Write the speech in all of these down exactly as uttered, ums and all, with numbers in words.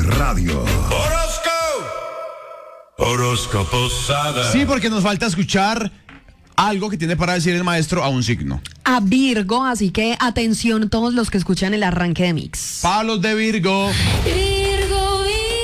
Radio. Horóscopo. Horóscopo Sada. Sí, porque nos falta escuchar algo que tiene para decir el maestro a un signo. A Virgo, así que atención todos los que escuchan el arranque de Mix. Palos de Virgo. Virgo,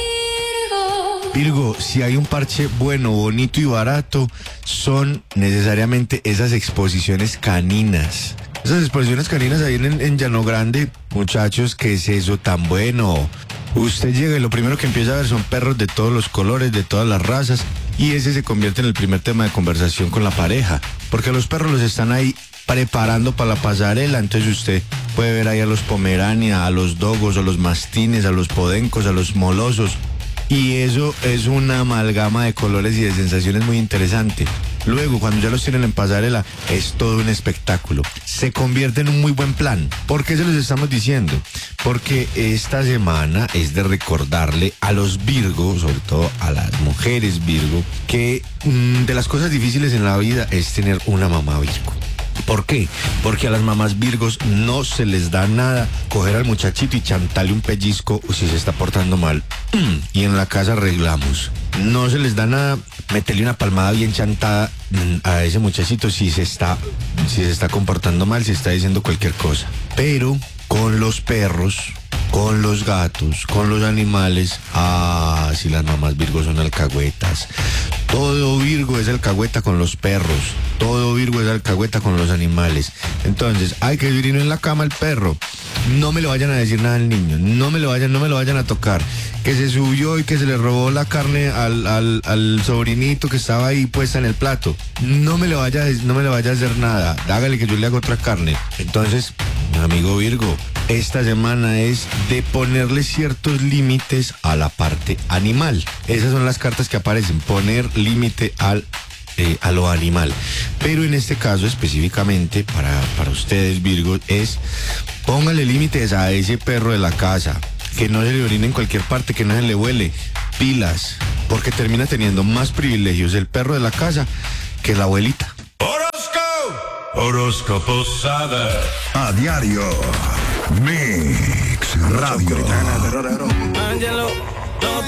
Virgo. Virgo, si hay un parche bueno, bonito y barato, son necesariamente esas exposiciones caninas. Esas exposiciones caninas ahí en, en Llano Grande, muchachos, ¿qué es eso tan bueno? Usted llega y lo primero que empieza a ver son perros de todos los colores, de todas las razas, y ese se convierte en el primer tema de conversación con la pareja, porque los perros los están ahí preparando para la pasarela. Entonces usted puede ver ahí a los pomerania, a los dogos, a los mastines, a los podencos, a los molosos, y eso es una amalgama de colores y de sensaciones muy interesante. Luego, cuando ya los tienen en pasarela, es todo un espectáculo. Se convierte en un muy buen plan. ¿Por qué se los estamos diciendo? Porque esta semana es de recordarle a los Virgo, sobre todo a las mujeres Virgo, que mmm, de las cosas difíciles en la vida es tener una mamá Virgo. ¿Por qué? Porque a las mamás Virgos no se les da nada coger al muchachito y chantarle un pellizco si se está portando mal. Y en la casa arreglamos. No se les da nada meterle una palmada bien chantada a ese muchachito si se está, si se está comportando mal, si está diciendo cualquier cosa. Pero con los perros, con los gatos, con los animales, ah, si las mamás Virgo son alcahuetas. Todo Virgo es alcahueta con los perros, todo Virgo es alcahueta con los animales. Entonces, hay que vivir en la cama el perro. No me le vayan a decir nada al niño, no me lo vayan, no me lo vayan a tocar. Que se subió y que se le robó la carne al, al, al sobrinito que estaba ahí puesta en el plato. No me le vaya, no me le vaya a hacer nada. Hágale que yo le hago otra carne. Entonces, amigo Virgo, esta semana es de ponerle ciertos límites a la parte animal. Esas son las cartas que aparecen, poner límite al eh, a lo animal. Pero en este caso específicamente para, para ustedes Virgo es póngale límites a ese perro de la casa. Que no se le orine en cualquier parte, que no se le huele. Pilas, porque termina teniendo más privilegios el perro de la casa que la abuelita. Horóscopo. Horóscopo Sada. A diario. Mix Radio. Angelo, no